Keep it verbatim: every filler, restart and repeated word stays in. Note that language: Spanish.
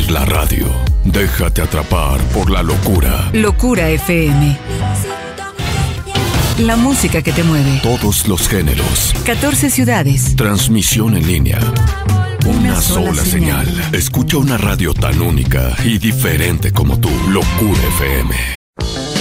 es la radio. Déjate atrapar por la locura. Locura F M. La música que te mueve. Todos los géneros. catorce ciudades. Transmisión en línea. Una, una sola, sola señal. señal. Escucha una radio tan única y diferente como tú. Locura F M.